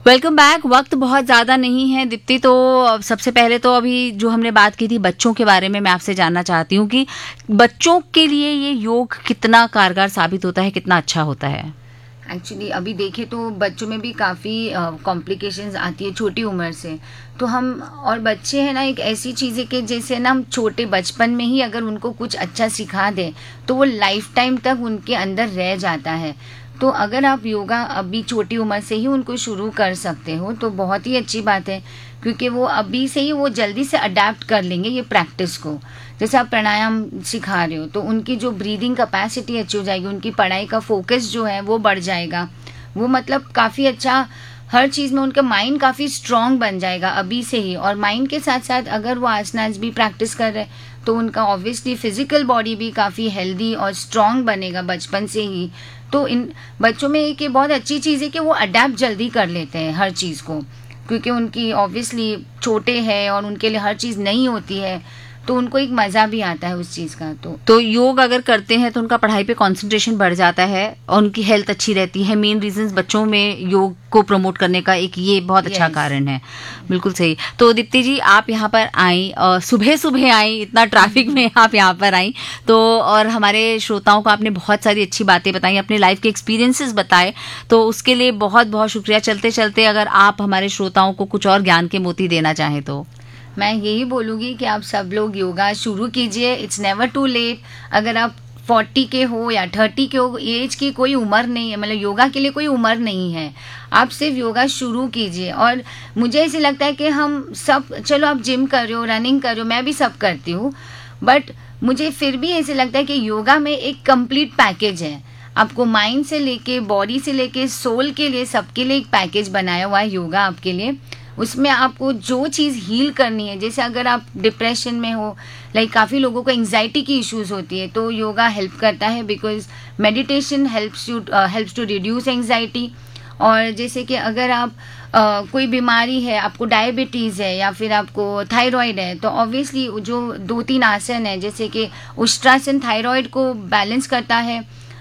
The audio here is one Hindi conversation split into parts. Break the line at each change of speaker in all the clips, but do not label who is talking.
Welcome back. वक्त बहुत ज़्यादा नहीं है दीप्ति, तो सबसे पहले तो अभी जो हमने बात की थी बच्चों के बारे में, मैं आपसे जानना चाहती हूँ कि बच्चों के लिए ये योग कितना कारगर साबित होता है, कितना अच्छा होता है।
एक्चुअली अभी देखें तो बच्चों में भी काफ़ी कॉम्प्लिकेशंस आती है छोटी उम्र से। तो हम और बच्चे हैं ना, एक ऐसी चीज़ है कि जैसे ना हम छोटे बचपन में ही अगर उनको कुछ अच्छा सिखा दें तो वो लाइफ टाइम तक उनके अंदर रह जाता है। तो अगर आप योगा अभी छोटी उम्र से ही उनको शुरू कर सकते हो तो बहुत ही अच्छी बात है, क्योंकि वो अभी से ही वो जल्दी से अडेप्ट कर लेंगे ये प्रैक्टिस को। जैसे आप प्राणायाम सिखा रहे हो तो उनकी जो ब्रीदिंग कैपेसिटी अच्छी हो जाएगी, उनकी पढ़ाई का फोकस जो है वो बढ़ जाएगा। वो मतलब काफ़ी अच्छा, हर चीज़ में उनका माइंड काफ़ी स्ट्रांग बन जाएगा अभी से ही। और माइंड के साथ साथ अगर वो आसनास भी प्रैक्टिस कर रहे हैं तो उनका ऑब्वियसली फिजिकल बॉडी भी काफ़ी हेल्दी और स्ट्रांग बनेगा बचपन से ही। तो इन बच्चों में एक ये बहुत अच्छी चीज़ है कि वो अडेप्ट जल्दी कर लेते हैं हर चीज़ को, क्योंकि उनकी ऑब्वियसली छोटे हैं और उनके लिए हर चीज़ नई होती है, तो उनको एक मज़ा भी आता है उस चीज़ का।
तो योग अगर करते हैं तो उनका पढ़ाई पे कंसंट्रेशन बढ़ जाता है और उनकी हेल्थ अच्छी रहती है। मेन रीजंस बच्चों में योग को प्रमोट करने का एक ये बहुत अच्छा कारण है। बिल्कुल सही। तो दीप्ति जी, आप यहाँ पर आई और सुबह सुबह आई, इतना ट्रैफिक में आप यहाँ पर आई, तो और हमारे श्रोताओं को आपने बहुत सारी अच्छी बातें बताई, अपने लाइफ के एक्सपीरियंसेस बताए, तो उसके लिए बहुत बहुत शुक्रिया। चलते चलते अगर आप हमारे श्रोताओं को कुछ और ज्ञान के मोती देना चाहें तो।
मैं यही बोलूँगी कि आप सब लोग योगा शुरू कीजिए। It's never to late. अगर आप 40 के हो या 30 के हो, एज की कोई उम्र नहीं है, मतलब योगा के लिए कोई उम्र नहीं है। आप सिर्फ योगा शुरू कीजिए। और मुझे ऐसे लगता है कि हम सब, चलो आप जिम कर रहे हो, रनिंग कर रहे हो, मैं भी सब करती हूँ, बट मुझे फिर भी ऐसे लगता है कि योगा में एक कंप्लीट पैकेज है। आपको माइंड से लेके, बॉडी से लेके, सोल के लिए, सबके लिए एक पैकेज बनाया हुआ है योगा आपके लिए। उसमें आपको जो चीज़ हील करनी है, जैसे अगर आप डिप्रेशन में हो, लाइक काफ़ी लोगों को एंजाइटी की इश्यूज होती है, तो योगा हेल्प करता है, because meditation helps to reduce anxiety. और जैसे कि अगर आप कोई बीमारी है, आपको डायबिटीज़ है या फिर आपको थायराइड है, तो ऑब्वियसली जो 2-3 आसन है, जैसे कि उष्ट्रासन थायराइड को बैलेंस करता है,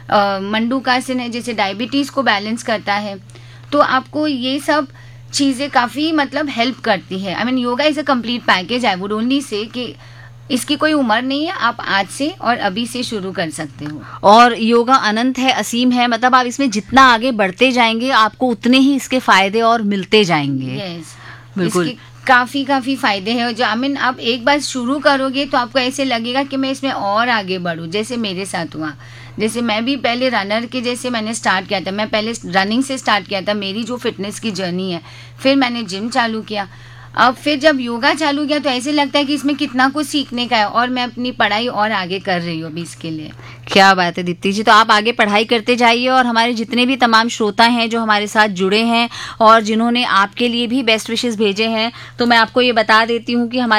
मंडूकासन है जैसे डायबिटीज़ को बैलेंस करता है। तो आपको ये सब चीज़ें काफ़ी मतलब हेल्प करती है। I mean yoga is a complete package. I would only say कि इसकी कोई उम्र नहीं है, आप आज से और अभी से शुरू कर सकते हो।
और योगा अनंत है, असीम है, मतलब आप इसमें जितना आगे बढ़ते जाएंगे आपको उतने ही इसके फायदे और मिलते जाएंगे।
यस,
बिल्कुल।
काफ़ी फायदे हैं। जो आई मीन आप एक बार शुरू करोगे तो आपको ऐसे लगेगा कि मैं इसमें और आगे बढ़ूँ, जैसे मेरे साथ हुआ। जैसे मैं भी पहले रनर के जैसे मैंने स्टार्ट किया था, मैं पहले रनिंग से स्टार्ट किया था मेरी जो फिटनेस की जर्नी है, फिर मैंने जिम चालू किया। अब फिर जब योगा चालू किया तो ऐसे लगता है कि इसमें कितना कुछ सीखने का है, और मैं अपनी पढ़ाई और आगे कर रही हूँ अभी इसके लिए।
क्या बात है दीप्ति जी। तो आप आगे पढ़ाई करते जाइए, और हमारे जितने भी तमाम श्रोता हैं जो हमारे साथ जुड़े हैं और जिन्होंने आपके लिए भी बेस्ट विशेस भेजे हैं, तो मैं आपको ये बता देती हूँ कि हमारे